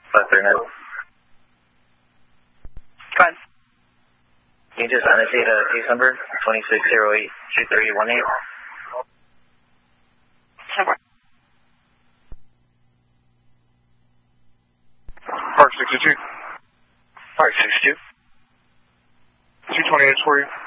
539. Go ahead. Can you just annotate case number 2608-2318? Sure. Park 62. Park 62. 228 for you.